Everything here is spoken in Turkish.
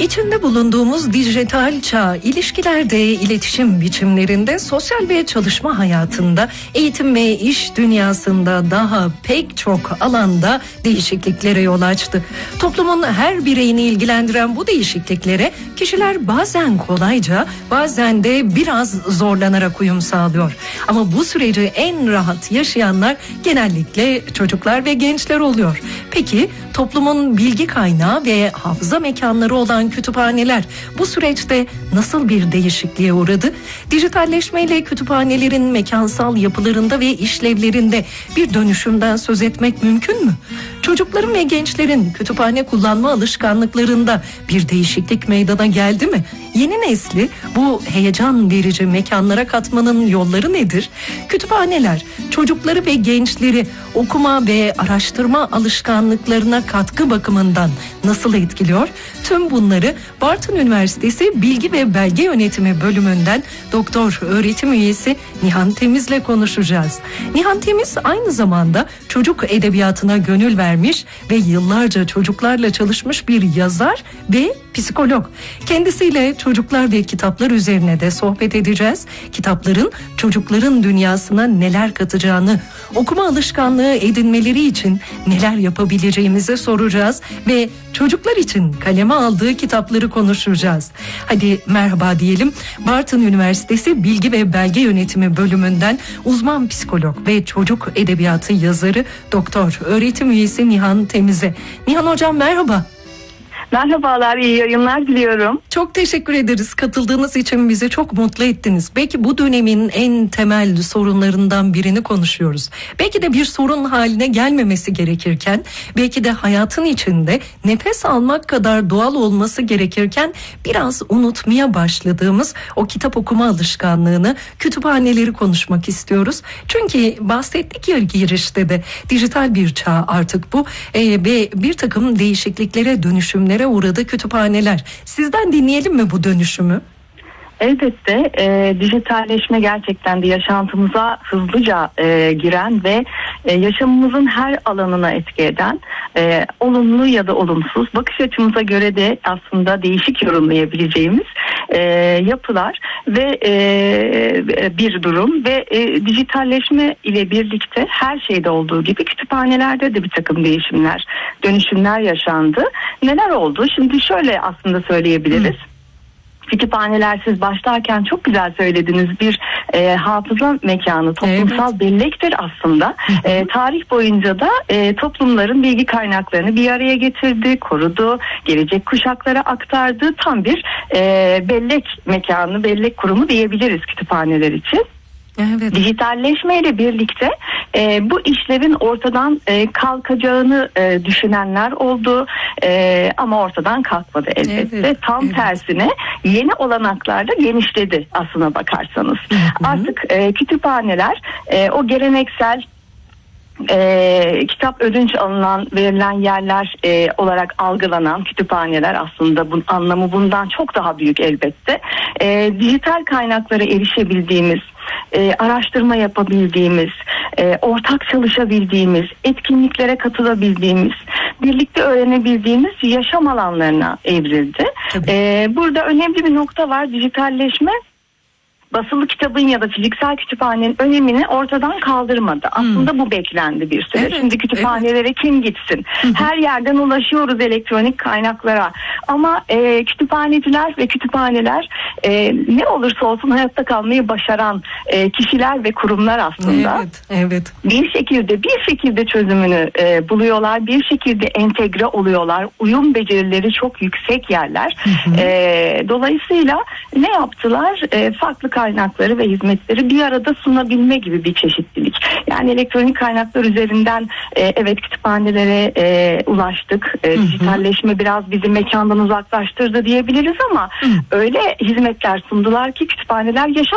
İçinde bulunduğumuz dijital çağ, ilişkilerde, iletişim biçimlerinde, sosyal ve çalışma hayatında, eğitim ve iş dünyasında daha pek çok alanda değişikliklere yol açtı. Toplumun her bireyini ilgilendiren bu değişikliklere kişiler bazen kolayca, bazen de biraz zorlanarak uyum sağlıyor. Ama bu süreci en rahat yaşayanlar genellikle çocuklar ve gençler oluyor. Peki toplumun bilgi kaynağı ve hafıza mekanları olan kütüphaneler bu süreçte nasıl bir değişikliğe uğradı? Dijitalleşmeyle kütüphanelerin mekansal yapılarında ve işlevlerinde bir dönüşümden söz etmek mümkün mü? Çocukların ve gençlerin kütüphane kullanma alışkanlıklarında bir değişiklik meydana geldi mi? Yeni nesli bu heyecan verici mekanlara katmanın yolları nedir? Kütüphaneler çocukları ve gençleri okuma ve araştırma alışkanlıklarına katkı bakımından nasıl etkiliyor? Tüm bunları Bartın Üniversitesi Bilgi ve Belge Yönetimi bölümünden doktor öğretim üyesi Nihan Temiz'le konuşacağız. Nihan Temiz aynı zamanda çocuk edebiyatına gönül vermiş ve yıllarca çocuklarla çalışmış bir yazar ve psikolog. Kendisiyle çocuklar ve kitaplar üzerine de sohbet edeceğiz. Kitapların çocukların dünyasına neler katacağını, okuma alışkanlığı edinmeleri için neler yapabileceğimizi soracağız ve çocuklar için kaleme aldığı kitapları konuşacağız. Hadi merhaba diyelim. Bartın Üniversitesi Bilgi ve Belge Yönetimi bölümünden uzman psikolog ve çocuk edebiyatı yazarı doktor öğretim üyesi Nihan Temiz'e. Nihan hocam merhaba. Merhabalar, iyi yayınlar diliyorum. Çok teşekkür ederiz. Katıldığınız için bizi çok mutlu ettiniz. Belki bu dönemin en temel sorunlarından birini konuşuyoruz. Belki de bir sorun haline gelmemesi gerekirken, belki de hayatın içinde nefes almak kadar doğal olması gerekirken biraz unutmaya başladığımız o kitap okuma alışkanlığını, kütüphaneleri konuşmak istiyoruz. Çünkü bahsettik ya girişte de dijital bir çağ artık bu ve bir takım değişikliklere, dönüşümlere uğradı kütüphaneler. Sizden dinleyelim mi bu dönüşümü? Elbette dijitalleşme gerçekten de yaşantımıza hızlıca giren ve yaşamımızın her alanına etki eden olumlu ya da olumsuz, bakış açımıza göre de aslında değişik yorumlayabileceğimiz yapılar ve bir durum ve dijitalleşme ile birlikte her şeyde olduğu gibi kütüphanelerde de bir takım değişimler, dönüşümler yaşandı. Neler oldu? Şimdi şöyle aslında söyleyebiliriz. Kütüphaneler, siz başlarken çok güzel söylediniz, bir hafıza mekanı, toplumsal bellektir aslında. Tarih boyunca da toplumların bilgi kaynaklarını bir araya getirdi, korudu, gelecek kuşaklara aktardı. Tam bir bellek mekanı, bellek kurumu diyebiliriz kütüphaneler için. Evet. Dijitalleşmeyle birlikte bu işlevin ortadan kalkacağını düşünenler oldu ama ortadan kalkmadı elbette. Evet, tam tersine yeni olanaklarda genişledi aslına bakarsanız. Artık kütüphaneler o geleneksel kitap ödünç alınan, verilen yerler olarak algılanan kütüphaneler, aslında bunun anlamı bundan çok daha büyük elbette. Dijital kaynaklara erişebildiğimiz, araştırma yapabildiğimiz, ortak çalışabildiğimiz, etkinliklere katılabildiğimiz, birlikte öğrenebildiğimiz yaşam alanlarına evrildi. Burada önemli bir nokta var. Dijitalleşme basılı kitabın ya da fiziksel kütüphanenin önemini ortadan kaldırmadı. Aslında bu beklendi bir süre. Evet, şimdi kütüphanelere kim gitsin? Her yerden ulaşıyoruz elektronik kaynaklara. Ama kütüphaneciler ve kütüphaneler ne olursa olsun hayatta kalmayı başaran kişiler ve kurumlar aslında. Evet. Bir şekilde çözümünü buluyorlar. Bir şekilde entegre oluyorlar. Uyum becerileri çok yüksek yerler. Dolayısıyla ne yaptılar? Farklı kaynakları ve hizmetleri bir arada sunabilme gibi bir çeşitlilik. Yani elektronik kaynaklar üzerinden evet kütüphanelere ulaştık. Dijitalleşme biraz bizi mekandan uzaklaştırdı diyebiliriz ama öyle hizmetler sundular ki kütüphaneler yaşam